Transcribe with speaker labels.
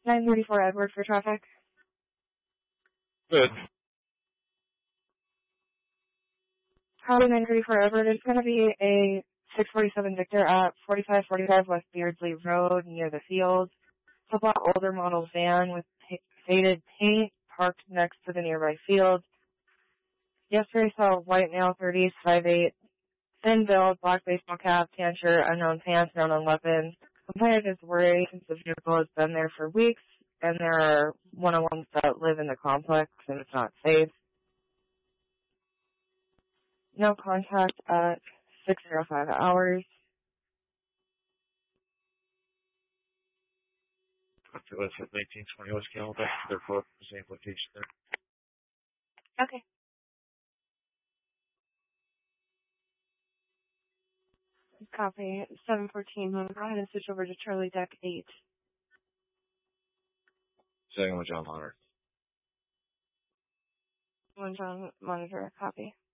Speaker 1: 934 Edward for traffic.
Speaker 2: Good.
Speaker 1: Copy 934 Edward. It's going to be a 647 Victor at 4545 West Beardsley Road near the field. It's a older model van with faded paint parked next to the nearby field. Yesterday saw a white male, 30s, 5'8", thin build, black baseball cap, tan shirt, unknown pants, known on weapons. Complainant is worried since the vehicle has been there for weeks, and there are one-on-ones that live in the complex, and it's not safe. No contact at 605 hours.
Speaker 2: Let's hit 1920 West Canada. They're both the same location there.
Speaker 1: Okay. Copy. 714. I'm going to go ahead and switch over to Charlie Deck 8.
Speaker 2: Second one, John Monitor.
Speaker 1: 1 John Monitor. Copy.